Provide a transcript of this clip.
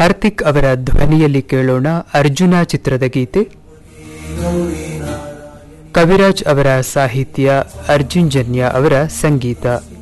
ಕಾರ್ತಿಕ್ ಅವರ ಧ್ವನಿಯಲ್ಲಿ ಕೇಳೋಣ ಅರ್ಜುನ ಚಿತ್ರದ ಗೀತೆ. ಕವಿರಾಜ್ ಅವರ ಸಾಹಿತ್ಯ, ಅರ್ಜುನ್ ಜನ್ಯ ಅವರ ಸಂಗೀತ.